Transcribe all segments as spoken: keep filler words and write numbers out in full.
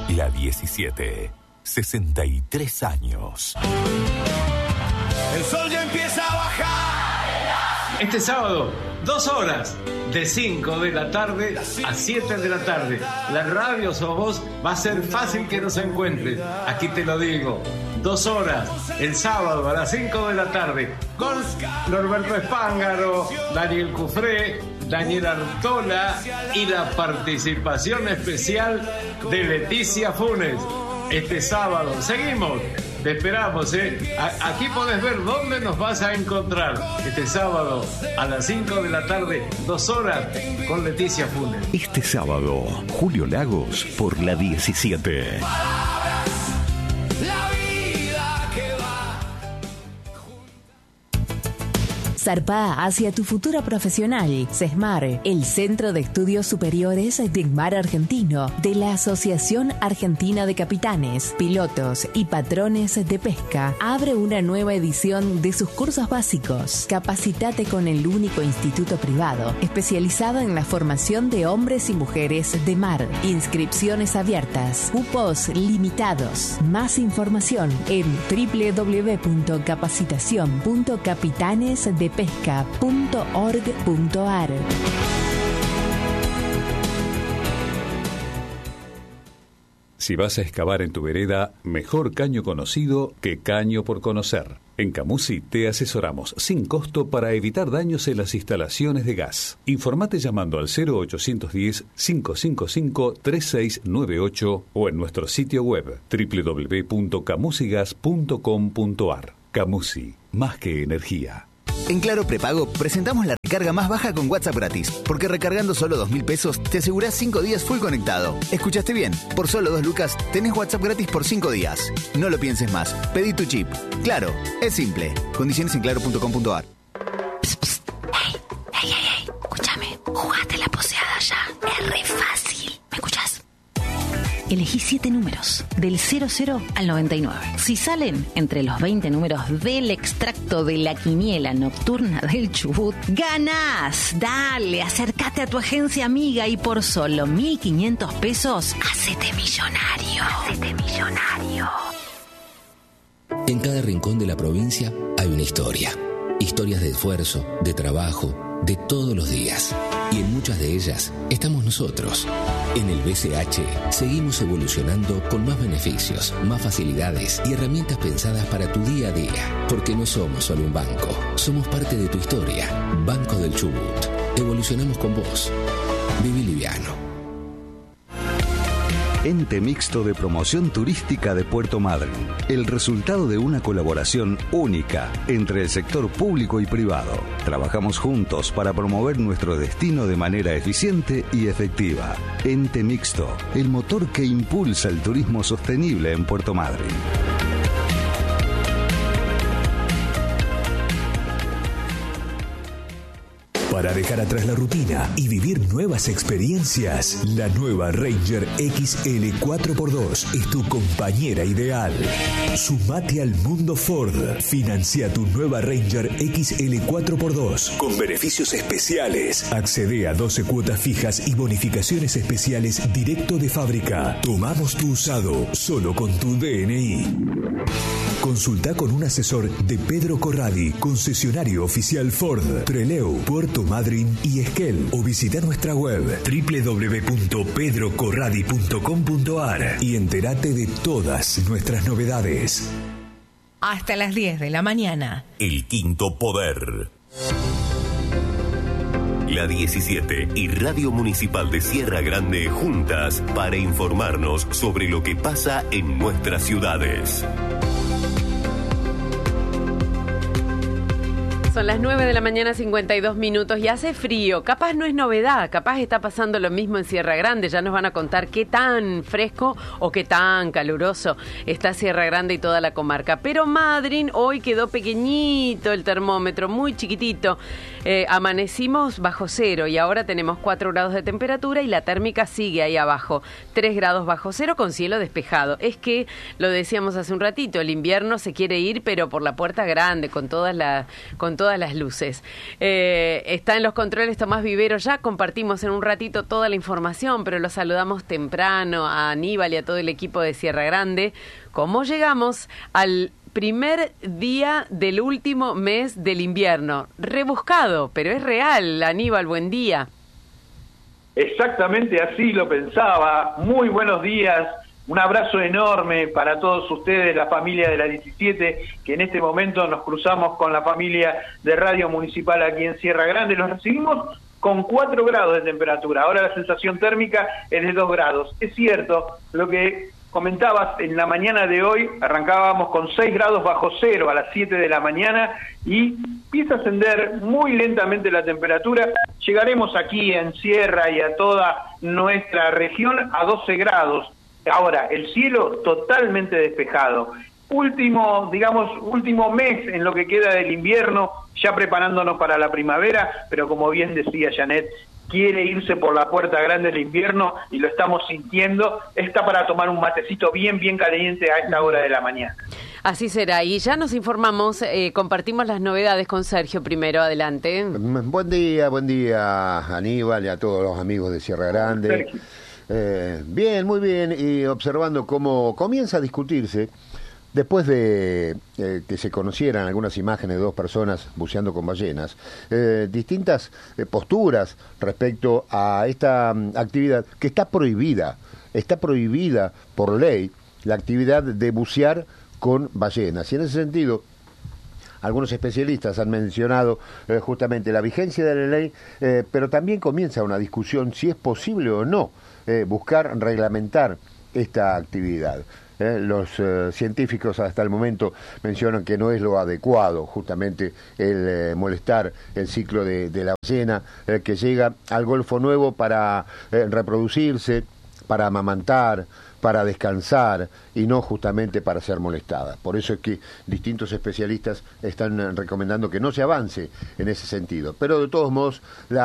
La diecisiete, sesenta y tres años. El sol ya empieza a bajar. Este sábado, dos horas, de cinco de la tarde a siete de la tarde. La radio sos vos, va a ser fácil que nos encuentres. Aquí te lo digo. Dos horas, el sábado a las cinco de la tarde, con Norberto Espángaro, Daniel Cufré, Daniel Artola y la participación especial de Leticia Funes. Este sábado, seguimos, te esperamos, ¿eh? A- aquí podés ver dónde nos vas a encontrar. Este sábado a las cinco de la tarde, dos horas, con Leticia Funes. Este sábado, Julio Lagos por la diecisiete. Zarpá hacia tu futuro profesional. CESMAR, el Centro de Estudios Superiores de Mar Argentino, de la Asociación Argentina de Capitanes, Pilotos y Patrones de Pesca, abre una nueva edición de sus cursos básicos. Capacitate con el único instituto privado especializado en la formación de hombres y mujeres de mar. Inscripciones abiertas, cupos limitados. Más información en doble u doble u doble u punto capacitación punto capitanes de pesca punto org punto ar. Si vas a excavar en tu vereda, mejor caño conocido que caño por conocer. En Camusi te asesoramos sin costo para evitar daños en las instalaciones de gas. Informate llamando al cero ochocientos diez, cinco cinco cinco, tres seis nueve ocho o en nuestro sitio web doble u doble u doble u punto camusigas punto com punto ar. Camusi, más que energía. En Claro Prepago presentamos la recarga más baja con WhatsApp gratis, porque recargando solo dos mil pesos te asegurás cinco días full conectado. ¿Escuchaste bien? Por solo dos lucas tenés WhatsApp gratis por cinco días. No lo pienses más. Pedí tu chip. Claro, es simple. Condiciones en claro punto com punto ar. Psst, psst. Hey, hey, hey, hey. Escúchame. Jugaste la poseada ya. Es re fácil. ¿Me escuchás? Elegí siete números, del cero cero al noventa y nueve. Si salen entre los veinte números del extracto de la quiniela nocturna del Chubut, ¡ganás! Dale, acércate a tu agencia amiga y por solo mil quinientos pesos, hacete millonario. Hacete millonario. En cada rincón de la provincia hay una historia. Historias de esfuerzo, de trabajo, de todos los días. Y en muchas de ellas estamos nosotros. En el B C H seguimos evolucionando con más beneficios, más facilidades y herramientas pensadas para tu día a día. Porque no somos solo un banco, somos parte de tu historia. Banco del Chubut. Evolucionamos con vos. Viví liviano. Ente Mixto de Promoción Turística de Puerto Madryn. El resultado de una colaboración única entre el sector público y privado. Trabajamos juntos para promover nuestro destino de manera eficiente y efectiva. Ente Mixto, el motor que impulsa el turismo sostenible en Puerto Madryn. Para dejar atrás la rutina y vivir nuevas experiencias, la nueva Ranger X L cuatro por dos es tu compañera ideal. Sumate al mundo Ford. Financia tu nueva Ranger X L cuatro por dos con beneficios especiales. Accede a doce cuotas fijas y bonificaciones especiales directo de fábrica. Tomamos tu usado solo con tu D N I. Consulta con un asesor de Pedro Corradi, concesionario oficial Ford, Trelew, Puerto Madryn y Esquel, o visita nuestra web doble u doble u doble u punto pedro corradi punto com punto ar y entérate de todas nuestras novedades. Hasta las diez de la mañana. El Quinto Poder. La diecisiete y Radio Municipal de Sierra Grande juntas para informarnos sobre lo que pasa en nuestras ciudades. Son las nueve de la mañana, cincuenta y dos minutos, y hace frío. Capaz no es novedad, capaz está pasando lo mismo en Sierra Grande. Ya nos van a contar qué tan fresco o qué tan caluroso está Sierra Grande y toda la comarca. Pero Madryn hoy quedó pequeñito el termómetro, muy chiquitito. Eh, amanecimos bajo cero y ahora tenemos cuatro grados de temperatura y la térmica sigue ahí abajo. tres grados bajo cero con cielo despejado. Es que, lo decíamos hace un ratito, el invierno se quiere ir, pero por la puerta grande, con todas las... con todas todas las luces. Eh, está en los controles Tomás Vivero, ya compartimos en un ratito toda la información, pero los saludamos temprano a Aníbal y a todo el equipo de Sierra Grande. ¿Cómo llegamos al primer día del último mes del invierno? Rebuscado, pero es real. Aníbal, buen día. Exactamente así lo pensaba. Muy buenos días. Un abrazo enorme para todos ustedes, la familia de la diecisiete, que en este momento nos cruzamos con la familia de Radio Municipal aquí en Sierra Grande. Los recibimos con cuatro grados de temperatura. Ahora la sensación térmica es de dos grados. Es cierto, lo que comentabas, en la mañana de hoy arrancábamos con seis grados bajo cero a las siete de la mañana y empieza a ascender muy lentamente la temperatura. Llegaremos aquí en Sierra y a toda nuestra región a doce grados. Ahora, el cielo totalmente despejado. Último, digamos, último mes en lo que queda del invierno, ya preparándonos para la primavera, pero como bien decía Janet, quiere irse por la puerta grande del invierno y lo estamos sintiendo. Está para tomar un matecito bien, bien caliente a esta hora de la mañana. Así será. Y ya nos informamos, eh, compartimos las novedades con Sergio primero. Adelante. Buen día, buen día, Aníbal, y a todos los amigos de Sierra Grande. Sergio. Eh, bien, muy bien, y observando cómo comienza a discutirse, después de eh, que se conocieran algunas imágenes de dos personas buceando con ballenas, eh, distintas eh, posturas respecto a esta um, actividad que está prohibida, está prohibida por ley la actividad de bucear con ballenas. Y en ese sentido, algunos especialistas han mencionado eh, justamente la vigencia de la ley, eh, pero también comienza una discusión si es posible o no eh, buscar reglamentar esta actividad. Eh, los eh, científicos hasta el momento mencionan que no es lo adecuado justamente el eh, molestar el ciclo de, de la ballena eh, que llega al Golfo Nuevo para eh, reproducirse, para amamantar, para descansar y no justamente para ser molestada. Por eso es que distintos especialistas están recomendando que no se avance en ese sentido. Pero de todos modos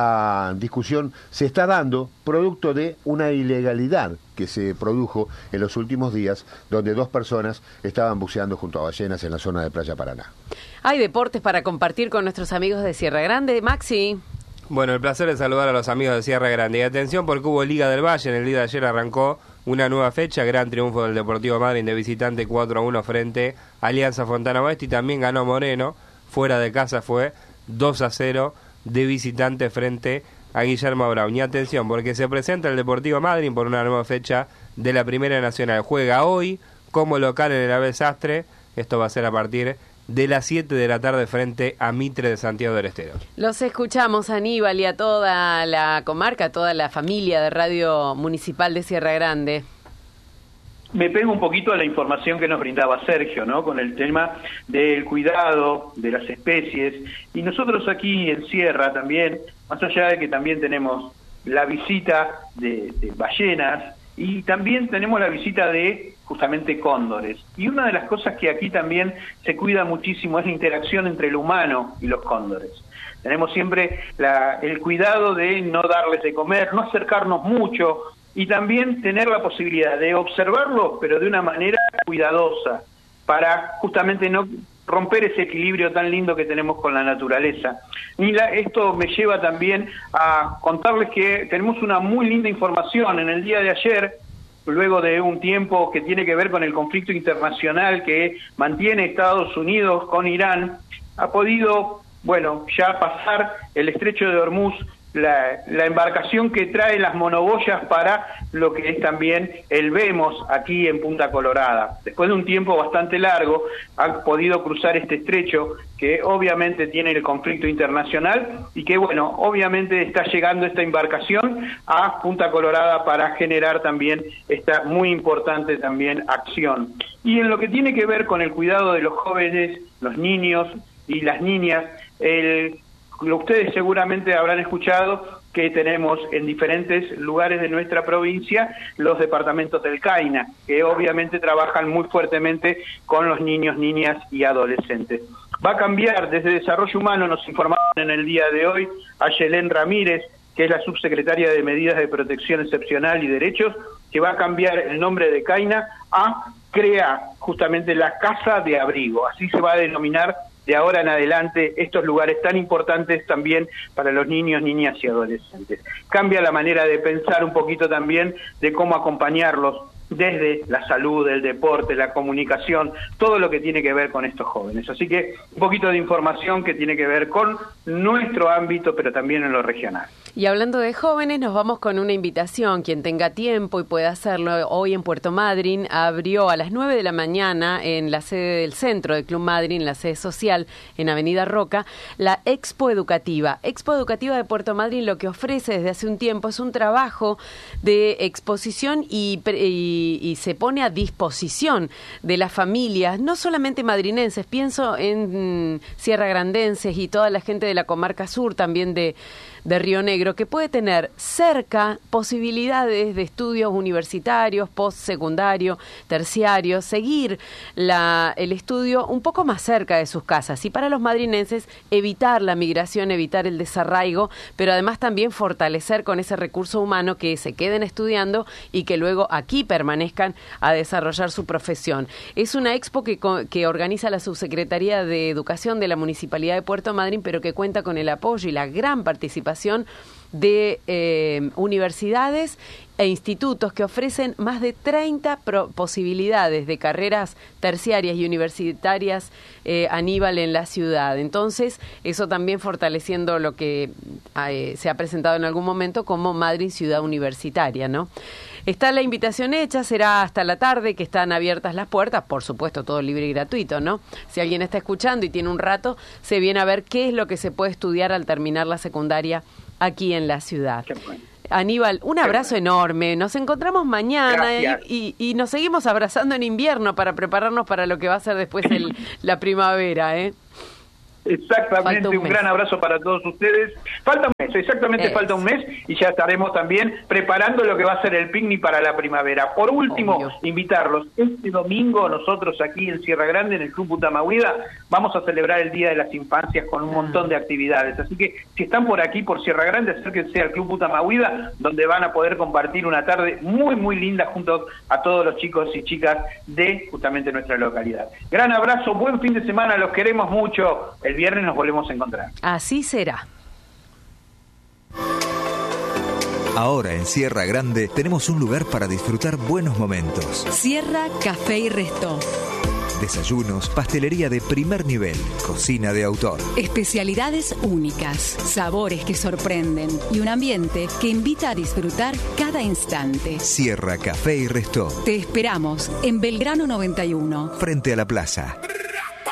la discusión se está dando producto de una ilegalidad que se produjo en los últimos días, donde dos personas estaban buceando junto a ballenas en la zona de Playa Paraná. Hay deportes para compartir con nuestros amigos de Sierra Grande. Maxi. Bueno, el placer de saludar a los amigos de Sierra Grande. Y atención porque hubo Liga del Valle. En el día de ayer arrancó una nueva fecha, gran triunfo del Deportivo Madryn de visitante cuatro a uno frente a Alianza Fontana Oeste, y también ganó Moreno, fuera de casa fue dos a cero de visitante frente a Guillermo Brown. Y atención, porque se presenta el Deportivo Madryn por una nueva fecha de la Primera Nacional. Juega hoy como local en el Abel Sastre, esto va a ser a partir de las siete de la tarde frente a Mitre de Santiago del Estero. Los escuchamos, Aníbal, y a toda la comarca, a toda la familia de Radio Municipal de Sierra Grande. Me pego un poquito a la información que nos brindaba Sergio, ¿no? Con el tema del cuidado de las especies. Y nosotros aquí en Sierra también, más allá de que también tenemos la visita de, de ballenas, y también tenemos la visita de justamente cóndores. Y una de las cosas que aquí también se cuida muchísimo es la interacción entre el humano y los cóndores. Tenemos siempre la, el cuidado de no darles de comer, no acercarnos mucho, y también tener la posibilidad de observarlos, pero de una manera cuidadosa, para justamente no romper ese equilibrio tan lindo que tenemos con la naturaleza. Y la, esto me lleva también a contarles que tenemos una muy linda información. En el día de ayer, luego de un tiempo que tiene que ver con el conflicto internacional que mantiene Estados Unidos con Irán, ha podido, bueno, ya pasar el estrecho de Hormuz la, la embarcación que trae las monoboyas para lo que es también el Vemos aquí en Punta Colorada. Después de un tiempo bastante largo, ha podido cruzar este estrecho que obviamente tiene el conflicto internacional y que, bueno, obviamente está llegando esta embarcación a Punta Colorada para generar también esta muy importante también acción. Y en lo que tiene que ver con el cuidado de los jóvenes, los niños y las niñas, el ustedes seguramente habrán escuchado que tenemos en diferentes lugares de nuestra provincia los departamentos del CAINA, que obviamente trabajan muy fuertemente con los niños, niñas y adolescentes. Va a cambiar, desde Desarrollo Humano nos informaron en el día de hoy a Yelén Ramírez, que es la subsecretaria de Medidas de Protección Excepcional y Derechos, que va a cambiar el nombre de CAINA a CREA, justamente la Casa de Abrigo, así se va a denominar de ahora en adelante estos lugares tan importantes también para los niños, niñas y adolescentes. Cambia la manera de pensar un poquito también de cómo acompañarlos desde la salud, el deporte, la comunicación, todo lo que tiene que ver con estos jóvenes. Así que un poquito de información que tiene que ver con nuestro ámbito, pero también en lo regional. Y hablando de jóvenes, nos vamos con una invitación. Quien tenga tiempo y pueda hacerlo, hoy en Puerto Madryn abrió a las nueve de la mañana en la sede del centro del Club Madryn, la sede social en Avenida Roca, la Expo Educativa. Expo Educativa de Puerto Madryn lo que ofrece desde hace un tiempo es un trabajo de exposición y, y, y se pone a disposición de las familias, no solamente madrinenses, pienso en mm, sierragrandenses y toda la gente de la comarca sur, también de de Río Negro, que puede tener cerca posibilidades de estudios universitarios, postsecundario, terciario, seguir la, el estudio un poco más cerca de sus casas. Y para los madrinenses, evitar la migración, evitar el desarraigo, pero además también fortalecer con ese recurso humano que se queden estudiando y que luego aquí permanezcan a desarrollar su profesión. Es una expo que, que organiza la Subsecretaría de Educación de la Municipalidad de Puerto Madryn, pero que cuenta con el apoyo y la gran participación de eh, universidades e institutos que ofrecen más de treinta pro- posibilidades de carreras terciarias y universitarias, eh, Aníbal, en la ciudad. Entonces, eso también fortaleciendo lo que eh, se ha presentado en algún momento como Madryn Ciudad Universitaria, ¿no? Está la invitación hecha, será hasta la tarde que están abiertas las puertas, por supuesto todo libre y gratuito, ¿no? Si alguien está escuchando y tiene un rato, se viene a ver qué es lo que se puede estudiar al terminar la secundaria aquí en la ciudad. Bueno. Aníbal, un abrazo bueno. enorme, nos encontramos mañana y, y, y nos seguimos abrazando en invierno para prepararnos para lo que va a ser después el, la primavera, ¿eh? Exactamente, un, un gran abrazo para todos ustedes. Falta un mes, exactamente es. falta un mes y ya estaremos también preparando lo que va a ser el picnic para la primavera. Por último, Obvio. invitarlos. Este domingo nosotros aquí en Sierra Grande, en el Club Putamahuida, vamos a celebrar el Día de las Infancias con un ah. montón de actividades. Así que si están por aquí, por Sierra Grande, acérquense al Club Putamahuida, donde van a poder compartir una tarde muy, muy linda junto a todos los chicos y chicas de justamente nuestra localidad. Gran abrazo, buen fin de semana, los queremos mucho. El viernes nos volvemos a encontrar. Así será. Ahora en Sierra Grande tenemos un lugar para disfrutar buenos momentos. Sierra Café y Resto. Desayunos, pastelería de primer nivel, cocina de autor. Especialidades únicas, sabores que sorprenden y un ambiente que invita a disfrutar cada instante. Sierra Café y Resto. Te esperamos en Belgrano noventa y uno. Frente a la plaza.